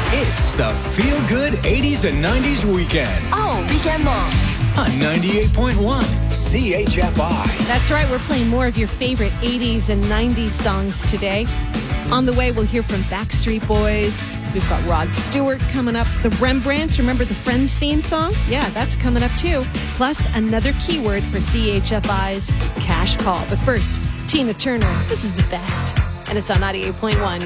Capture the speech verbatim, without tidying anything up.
It's the Feel Good eighties and nineties weekend All weekend long. on ninety-eight point one C H F I. That's right, we're playing more of your favorite eighties and nineties songs today. On the way, we'll hear from Backstreet Boys. We've got Rod Stewart coming up. The Rembrandts, remember the Friends theme song? Yeah, that's coming up too. Plus, another keyword for C H F I's Cash Call. But first, Tina Turner. This is the best. And it's on ninety-eight point one